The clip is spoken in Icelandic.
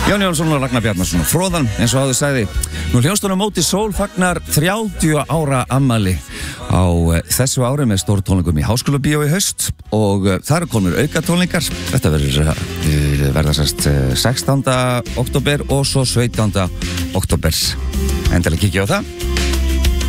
Jón Jónsson og Ragnar Bjarnason og Fróðan, eins og áður sagði. Nú hljómsveitin Móti Sól fagnar 30 ára afmæli á þessu ári með stóru tónleikum í Háskólabíó í haust og það eru komnir aukatónleikar. Þetta verða sérst 16. október og svo 17. október. Endilega kíkja á það.